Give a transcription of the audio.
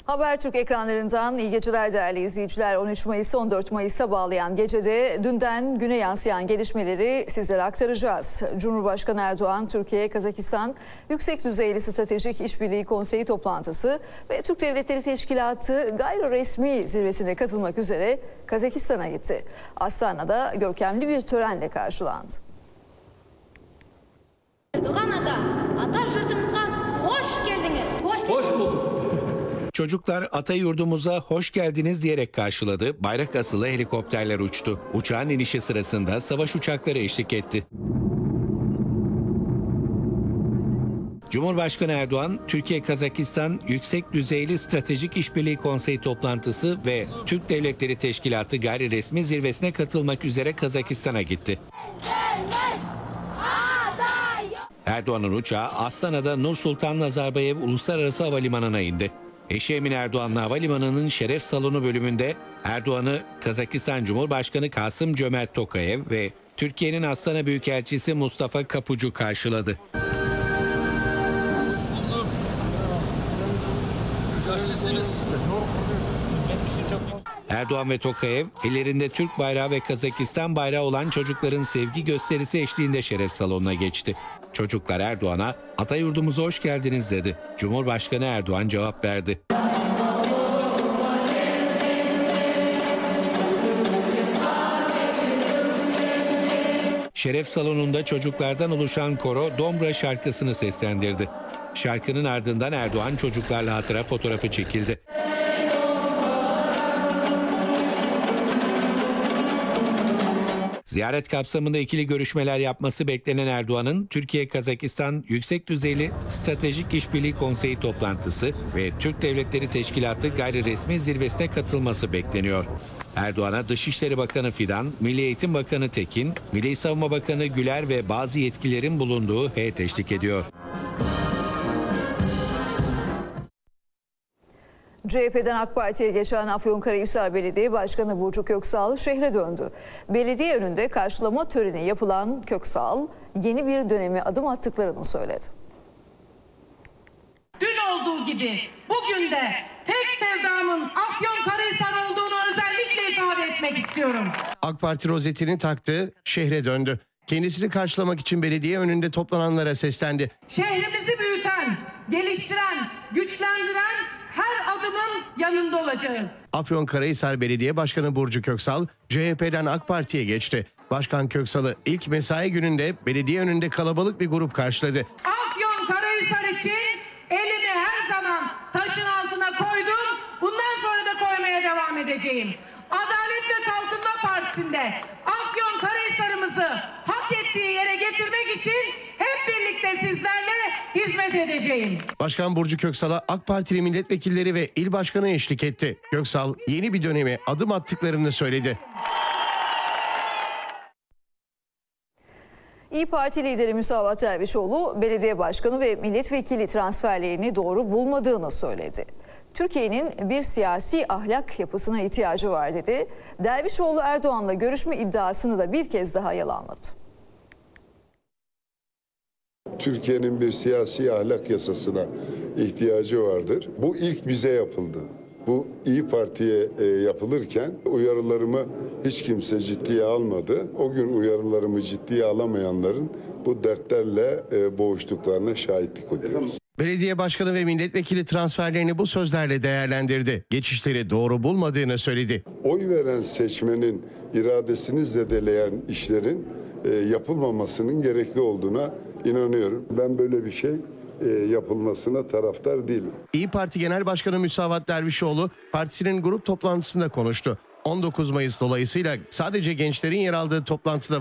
Habertürk ekranlarından iyi geceler değerli izleyiciler. 13 Mayıs'ı 14 Mayıs'a bağlayan gecede dünden güne yansıyan gelişmeleri sizlere aktaracağız. Cumhurbaşkanı Erdoğan, Türkiye-Kazakistan Yüksek Düzeyli Stratejik İşbirliği Konseyi toplantısı ve Türk Devletleri Teşkilatı gayri resmi zirvesine katılmak üzere Kazakistan'a gitti. Astana'da görkemli bir törenle karşılandı. Erdoğan ata yurdumuza hoş geldiniz. Hoş bulduk. Çocuklar ata yurdumuza hoş geldiniz diyerek karşıladı, bayrak asılı helikopterler uçtu. Uçağın inişi sırasında savaş uçakları eşlik etti. Cumhurbaşkanı Erdoğan, Türkiye-Kazakistan Yüksek Düzeyli Stratejik İşbirliği Konseyi toplantısı ve Türk Devletleri Teşkilatı gayri resmi zirvesine katılmak üzere Kazakistan'a gitti. Erdoğan'ın uçağı Astana'da Nur Sultan Nazarbayev Uluslararası Havalimanı'na indi. Eşi Emine Erdoğan'la havalimanının şeref salonu bölümünde Erdoğan'ı Kazakistan Cumhurbaşkanı Kasım-Cömert Tokayev ve Türkiye'nin Astana Büyükelçisi Mustafa Kapucu karşıladı. Erdoğan ve Tokayev ellerinde Türk bayrağı ve Kazakistan bayrağı olan çocukların sevgi gösterisi eşliğinde şeref salonuna geçti. Çocuklar Erdoğan'a "Ata yurdumuza hoş geldiniz" dedi. Cumhurbaşkanı Erdoğan cevap verdi. Şeref salonunda çocuklardan oluşan koro Dombra şarkısını seslendirdi. Şarkının ardından Erdoğan çocuklarla hatıra fotoğrafı çekildi. Ziyaret kapsamında ikili görüşmeler yapması beklenen Erdoğan'ın Türkiye-Kazakistan Yüksek Düzeyli Stratejik İşbirliği Konseyi toplantısı ve Türk Devletleri Teşkilatı gayri resmi zirvesine katılması bekleniyor. Erdoğan'a Dışişleri Bakanı Fidan, Milli Eğitim Bakanı Tekin, Milli Savunma Bakanı Güler ve bazı yetkililerin bulunduğu heyet eşlik ediyor. CHP'den AK Parti'ye geçen Afyonkarahisar Belediye Başkanı Burcu Köksal şehre döndü. Belediye önünde karşılama töreni yapılan Köksal, yeni bir döneme adım attıklarını söyledi. Dün olduğu gibi bugün de tek sevdamın Afyonkarahisar olduğunu özellikle ifade etmek istiyorum. AK Parti rozetini taktı, şehre döndü. Kendisini karşılamak için belediye önünde toplananlara seslendi. Şehrimizi büyüten, geliştiren, güçlendiren her adımın yanında olacağız. Afyonkarahisar Belediye Başkanı Burcu Köksal, CHP'den AK Parti'ye geçti. Başkan Köksal'ı ilk mesai gününde belediye önünde kalabalık bir grup karşıladı. Afyonkarahisar için elimi her zaman taşın altına koydum. Bundan sonra da koymaya devam edeceğim. Adalet ve Kalkınma Partisi'nde Afyonkarahisar'ımızı hak ettiği yere getirmek için hep birlikte sizlerle hizmet edeceğim. Başkan Burcu Köksal'a AK Partili milletvekilleri ve il başkanı eşlik etti. Köksal yeni bir döneme adım attıklarını söyledi. İYİ Parti lideri Müsavat Dervişoğlu, belediye başkanı ve milletvekili transferlerini doğru bulmadığını söyledi. Türkiye'nin bir siyasi ahlak yapısına ihtiyacı var dedi. Dervişoğlu Erdoğan'la görüşme iddiasını da bir kez daha yalanladı. Türkiye'nin bir siyasi ahlak yasasına ihtiyacı vardır. Bu ilk bize yapıldı. Bu İYİ Parti'ye yapılırken uyarılarımı hiç kimse ciddiye almadı. O gün uyarılarımı ciddiye alamayanların bu dertlerle boğuştuklarına şahitlik ediyoruz. Belediye başkanı ve milletvekili transferlerini bu sözlerle değerlendirdi. Geçişleri doğru bulmadığını söyledi. Oy veren seçmenin iradesini zedeleyen işlerin yapılmamasının gerekli olduğuna inanıyorum. Ben böyle bir şey yapılmasına taraftar değilim. İYİ Parti Genel Başkanı Müsavat Dervişoğlu partisinin grup toplantısında konuştu. 19 Mayıs dolayısıyla sadece gençlerin yer aldığı toplantıda